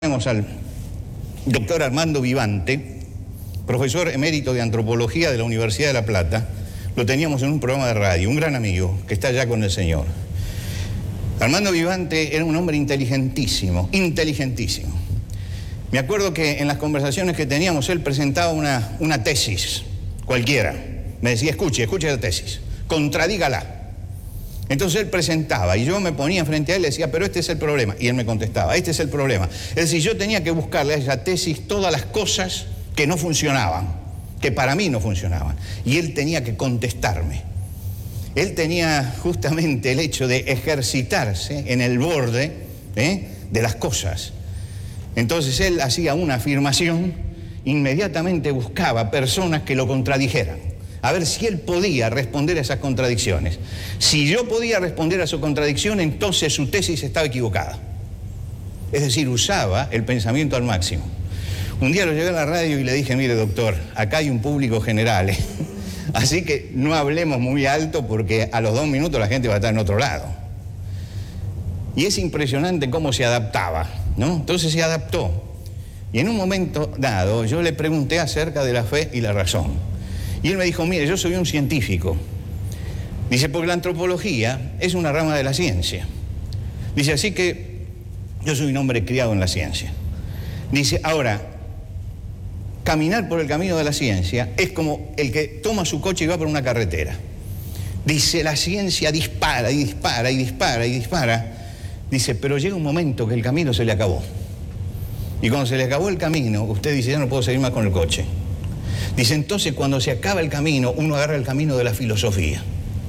Tenemos al doctor Armando Vivante, profesor emérito de antropología de la Universidad de La Plata. Lo teníamos en un programa de radio, un gran amigo que está ya con el Señor. Armando Vivante era un hombre inteligentísimo, inteligentísimo. Me acuerdo que en las conversaciones que teníamos él presentaba una tesis cualquiera. Me decía, escuche la tesis, contradígala. Entonces él presentaba y yo me ponía frente a él y le decía, pero este es el problema. Y él me contestaba, este es el problema. Es decir, yo tenía que buscarle a esa tesis todas las cosas que no funcionaban, que para mí no funcionaban. Y él tenía que contestarme. Él tenía justamente el hecho de ejercitarse en el borde de las cosas. Entonces él hacía una afirmación, inmediatamente buscaba personas que lo contradijeran. A ver si él podía responder a esas contradicciones. Si yo podía responder a su contradicción, entonces su tesis estaba equivocada. Es decir, usaba el pensamiento al máximo. Un día lo llevé a la radio y le dije, mire doctor, acá hay un público general, así que no hablemos muy alto porque a los 2 minutos la gente va a estar en otro lado. Y es impresionante cómo se adaptaba, ¿no? Entonces se adaptó. Y en un momento dado yo le pregunté acerca de la fe y la razón. Y él me dijo, mire, yo soy un científico. Dice, porque la antropología es una rama de la ciencia. Dice, así que yo soy un hombre criado en la ciencia. Dice, ahora, caminar por el camino de la ciencia es como el que toma su coche y va por una carretera. Dice, la ciencia dispara y dispara y dispara y dispara. Dice, pero llega un momento que el camino se le acabó. Y cuando se le acabó el camino, usted dice, ya no puedo seguir más con el coche. Dice, entonces cuando se acaba el camino, uno agarra el camino de la filosofía.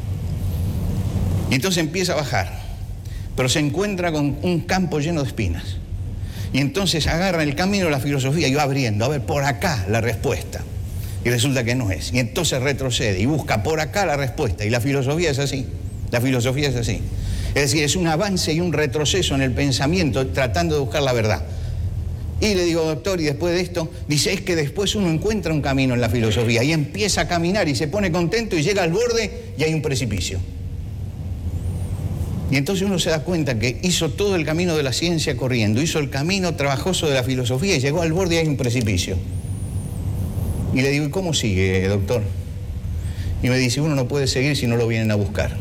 Y entonces empieza a bajar, pero se encuentra con un campo lleno de espinas. Y entonces agarra el camino de la filosofía y va abriendo, a ver, por acá la respuesta. Y resulta que no es. Y entonces retrocede y busca por acá la respuesta. Y la filosofía es así. La filosofía es así. Es decir, es un avance y un retroceso en el pensamiento tratando de buscar la verdad. Y le digo, doctor, y después de esto, dice, es que después uno encuentra un camino en la filosofía y empieza a caminar y se pone contento y llega al borde y hay un precipicio. Y entonces uno se da cuenta que hizo todo el camino de la ciencia corriendo, hizo el camino trabajoso de la filosofía y llegó al borde y hay un precipicio. Y le digo, ¿y cómo sigue, doctor? Y me dice, uno no puede seguir si no lo vienen a buscar.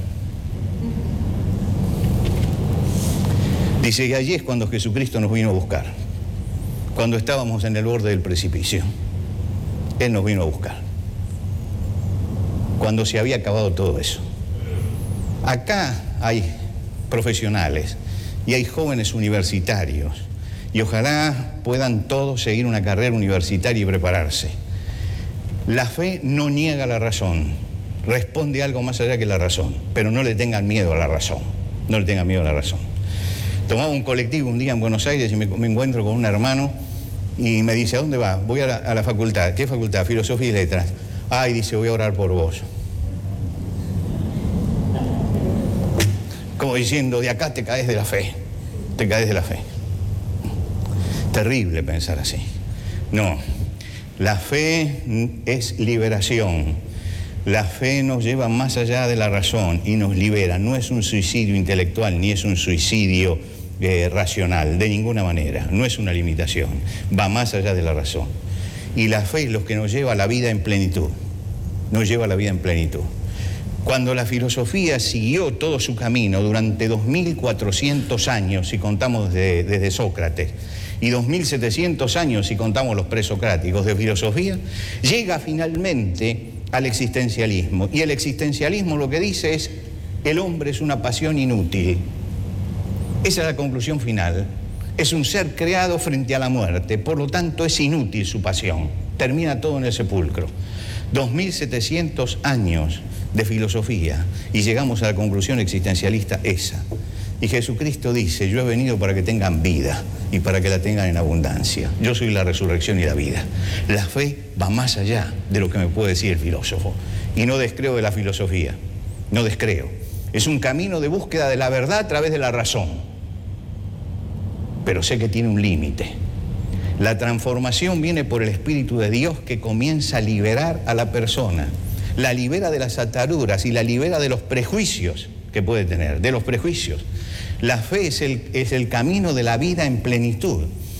Dice, y allí es cuando Jesucristo nos vino a buscar. Cuando estábamos en el borde del precipicio, Él nos vino a buscar. Cuando se había acabado todo eso. Acá hay profesionales y hay jóvenes universitarios y ojalá puedan todos seguir una carrera universitaria y prepararse. La fe no niega la razón, responde algo más allá que la razón, pero no le tengan miedo a la razón, no le tengan miedo a la razón. Tomaba un colectivo un día en Buenos Aires y me encuentro con un hermano y me dice, ¿a dónde va? Voy a la facultad. ¿Qué facultad? Filosofía y Letras. Ay, dice, voy a orar por vos. Como diciendo, de acá te caes de la fe. Te caes de la fe. Terrible pensar así. No, la fe es liberación. La fe nos lleva más allá de la razón y nos libera. No es un suicidio intelectual ni es un suicidio racional, de ninguna manera. No es una limitación. Va más allá de la razón. Y la fe es lo que nos lleva a la vida en plenitud. Nos lleva a la vida en plenitud. Cuando la filosofía siguió todo su camino durante 2400 años, si contamos desde Sócrates, y 2700 años si contamos los presocráticos de filosofía, llega finalmente al existencialismo. Y el existencialismo lo que dice es, el hombre es una pasión inútil. Esa es la conclusión final. Es un ser creado frente a la muerte, por lo tanto es inútil su pasión. Termina todo en el sepulcro. 2700 años de filosofía y llegamos a la conclusión existencialista esa. Y Jesucristo dice, yo he venido para que tengan vida y para que la tengan en abundancia. Yo soy la resurrección y la vida. La fe va más allá de lo que me puede decir el filósofo. Y no descreo de la filosofía, no descreo. Es un camino de búsqueda de la verdad a través de la razón. Pero sé que tiene un límite. La transformación viene por el Espíritu de Dios que comienza a liberar a la persona. La libera de las ataduras y la libera de los prejuicios que puede tener, de los prejuicios. La fe es el camino de la vida en plenitud.